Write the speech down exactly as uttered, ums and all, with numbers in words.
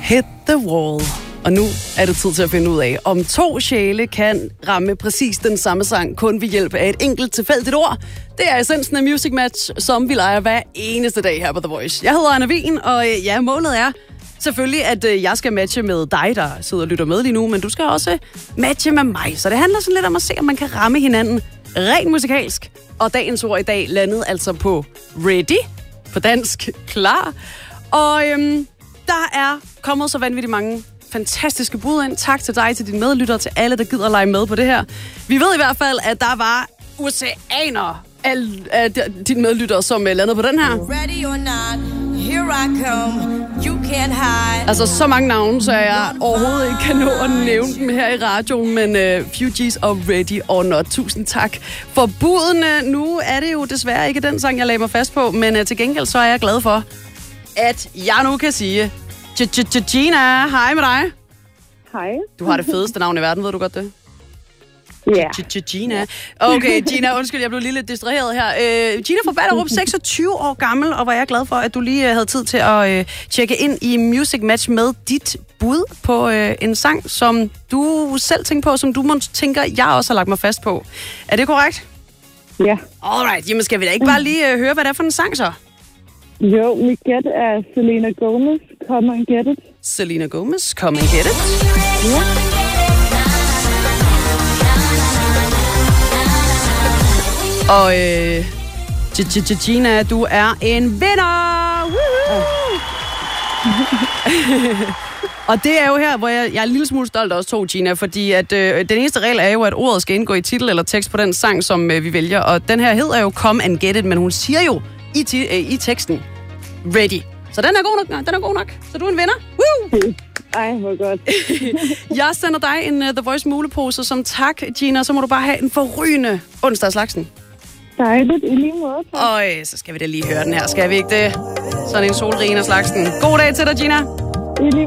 Hit the wall. Og nu er det tid til at finde ud af, om to sjæle kan ramme præcis den samme sang, kun ved hjælp af et enkelt tilfældigt ord. Det er essensen af Music Match, som vi leger hver eneste dag her på The Voice. Jeg hedder Anna Wien, og ja, målet er selvfølgelig, at jeg skal matche med dig, der sidder og lytter med lige nu, men du skal også matche med mig. Så det handler sådan lidt om at se, om man kan ramme hinanden rent musikalsk. Og dagens ord i dag landede altså på ready, på dansk klar. Og øhm, der er kommet så vanvittigt mange fantastiske bud ind. Tak til dig, til dine medlyttere, til alle, der gider at lege med på det her. Vi ved i hvert fald, at der var oceaner af, af dine medlyttere, som landede på den her. Ready or not, here I come. You can't hide. Altså så mange navne, så jeg overhovedet ikke kan nå at nævne dem her i radioen, men uh, Fugees og Ready or Not. Tusind tak for budene. Nu er det jo desværre ikke den sang, jeg lagde mig fast på, men uh, til gengæld så er jeg glad for, at jeg nu kan sige Gina, hej med dig. Hej. Du har det fedeste navn i verden, ved du godt det? Ja. Gina. Okay, Gina, undskyld, jeg blev lige lidt distraheret her. Uh, Gina fra Ballerup, seksogtyve år gammel, og var jeg glad for, at du lige havde tid til at uh, tjekke ind i Music Match med dit bud på uh, en sang, som du selv tænker på, som du må tænker, jeg også har lagt mig fast på. Er det korrekt? Ja. Alright, jamen skal vi da ikke bare lige uh, høre, hvad det er for en sang så? Jo, mit gæt er Selena Gomez, Come and Get It. Selena Gomez, Come and Get It. Ja. Og øh, Gina, du er en vinder! Og det er jo her, hvor jeg, jeg er en lille smule stolt også to, Gina, fordi at, øh, den eneste regel er jo, at ordet skal indgå i titel eller tekst på den sang, som øh, vi vælger. Og den her hedder jo Come and Get It, men hun siger jo i, ti- øh, i teksten Ready. Så den er god nok, den er god nok. Så du er en vinder. Woo! Ej, hvor godt. Jeg sender dig en uh, The Voice mulepose som tak, Gina. Så må du bare have en forrygende onsdagslaksen. Dejligt, i lige måde. Øj, så skal vi da lige høre den her, skal vi ikke det? Sådan en solrig en af slagsen. God dag til dig, Gina. I lige